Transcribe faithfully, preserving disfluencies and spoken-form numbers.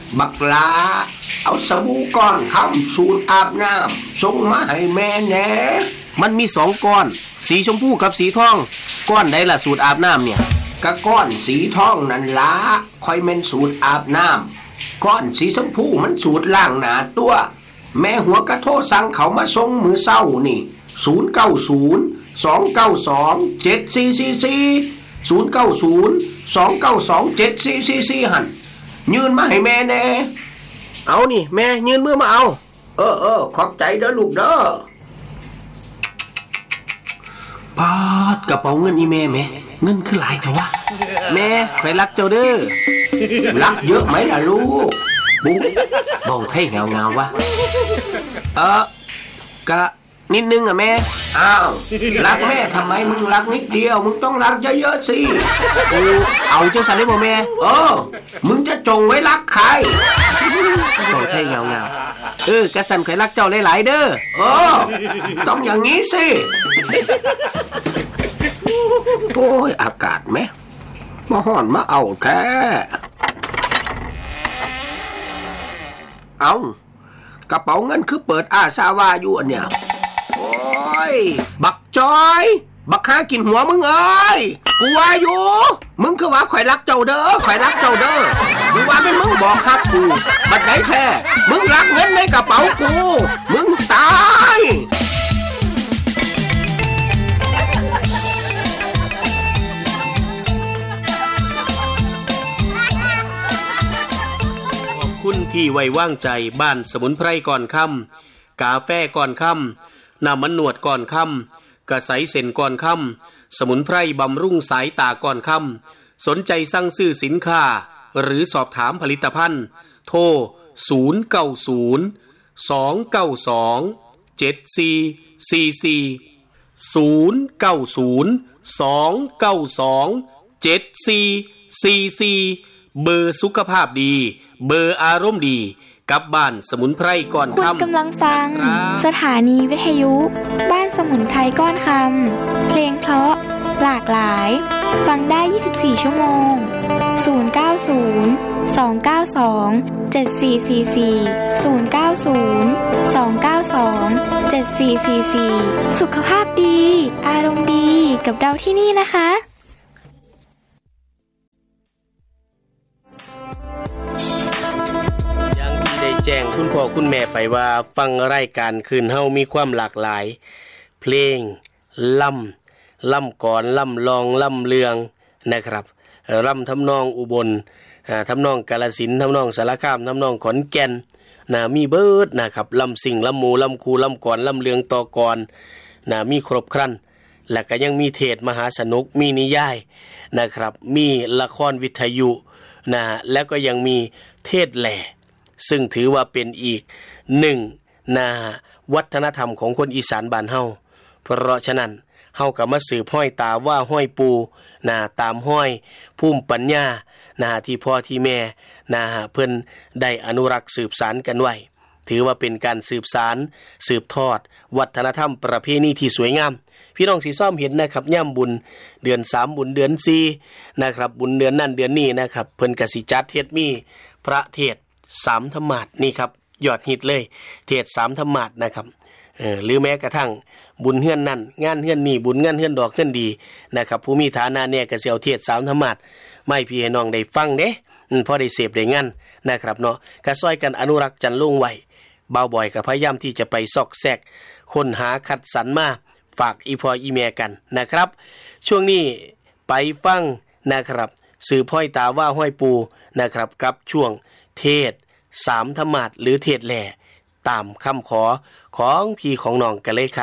บักลาเอาสบู่ก้อนคำสูตรอาบน้ำส่งมาให้แม่แหน่มันมีสองก้อนสีชมพูกับสีทองก้อนใดล่ะสูตรอาบน้ำเนี่ยกะก้อนสีทองนั่นละค่อยเม่นสูตรอาบน้ำก้อนสีชมพูมันสูตรล้างหน้าตัวแม่หัวกะโทรสั่งเขามาส่งมือเช้านี่ศูนย์ เก้า ศูนย์ สอง เก้า สอง เจ็ด สี่ สี่ สี่ ศูนย์ เก้า ศูนย์ สอง เก้า สอง เจ็ด สี่ สี่ สี่หั่นยืนมาให้แม่แน่เอานี่แม่ยืนมือมาเอาเออเออขอบใจเด้อลูกเด้อปาดกระเป๋าเงินอีแม่แม่เงินคือหลายเถอะวะแม่ใครรักเจ้าเด้อรักเยอะไหมล่ะลูกบุ๊กเบาไทยเงาเงาวะเออกะนิดนึงอ่ะแม่อ้าวรักแม่ทำไมมึงรักนิดเดียวมึงต้องรักเยอะๆสิเอาเจ้าสันได้บ่แม่เออมึงจะจงไว้รักใครเบาไทยเงาเงาเออกะสันใครรักเจ้าหลายๆเด้อเออต้องอย่างนี้สิโอ้ยอากาศแม่มาห่อนมาเอาแท้เอากระเป๋าเงินคือเปิดอาซาวาอยู่อันเนี่ยโอ้ยบักจอยบักข้ากินหัวมึงเอ้ยกูว่าอยู่มึงคือว่าข่อยรักเจ้าเด้อข่อยรักเจ้าเด้อกูว่าเป็นมึงบอกฮักกูบัดไหนแท้มึงรักเงินในกระเป๋ากูมึงตายคุณที่ไว้วางใจบ้านสมุนไพรก่อนค่ำกาแฟก่อนค่ำน้ำมันหนวดก่อนค่ำกระใสเส้นก่อนค่ำสมุนไพรบำรุงสายตาก่อนค่ำสนใจสั่งซื้อสินค้าหรือสอบถามผลิตภัณฑ์โทรศูนย์ เก้า ศูนย์ สอง เก้า สอง เจ็ด สี่ สี่ สี่ ศูนย์ เก้า ศูนย์ สอง เก้า สอง เจ็ด สี่ สี่ สี่เบอร์สุขภาพดีเบอร์อารมณ์ดีกับบ้านสมุนไพรก่อนค่ำคุณกำลังฟังสถานีวิทยุบ้านสมุนไพรก้อนคำเพลงเพราะหลากหลายฟังได้ยี่สิบสี่ชั่วโมงศูนย์ เก้า ศูนย์ สอง เก้า สอง เจ็ด สี่ สี่ สี่ ศูนย์ เก้า ศูนย์ สอง เก้า สอง เจ็ด สี่ สี่ สี่สุขภาพดีอารมณ์ดีกับเราที่นี่นะคะแจ้งคุณพ่อคุณแม่ไปว่าฟังรายการคืนเฮามีความหลากหลายเพลงล่ำล่ำก่อนล่ำลองล่ำเลืองนะครับล่ำทำนองอุบลทำนองกาฬสินธุ์ทำนองสารคามทำนองขอนแก่นนะมีเบิดนะครับล่ำสิ่งล่ำหมูล่ำคูล่ำก่อนล่ำเลืองต่อกรนะมีครบครันและก็ยังมีเทศมหาสนุกมีนิยายนะครับมีละครวิทยุนะแล้วก็ยังมีเทศแหล่ซึ่งถือว่าเป็นอีกหนึ่งนาวัฒนธรรมของคนอีสานบ้านเฮาเพราะฉะนั้นเฮาก็มาสืบห้อยตาว่าห้อยปูนาตามห้อยภูมิปัญญานาที่พ่อที่แม่นาเพิ่นได้อนุรักษ์สืบสานกันไว้ถือว่าเป็นการสืบสานสืบทอดวัฒนธรรมประเพณีที่สวยงามพี่น้องสิซ้อมเห็นนะครับย่ำบุญเดือนสามบุญเดือนสี่นะครับบุญเดือนนั่นเดือนนี้นะครับเพิ่นก็สิจัดเทศมีพระเทศสามธรรมาสน์นี่ครับยอดฮิตเลยเทศสามธรรมาสน์นะครับเออหรือแม้กระทั่งบุญเฮือนนั่นงานเฮือนนี่บุญงานเฮือนดอกเฮือนดีนะครับผู้มีฐานะเนี่ยก็สิเอาเทศสามธรรมาสน์ไม่พี่ให้น้องได้ฟังเด้อือพอได้เสพได้งานนะครับเนาะก็ช่วยกันอนุรักษ์จันลุงไว้เบาบ่อยก็พยายามที่จะไปซอกแซกค้นหาคัดสรรมาฝากอีพ่ออีแม่กันนะครับช่วงนี้ไปฟังนะครับสื่อพ่อยตาว่าห้อยปูนะครับกับช่วงเทศสามธรรมาสน์หรือเทศแหล่ตามคำขอของพี่ของน้องกันเลยครับ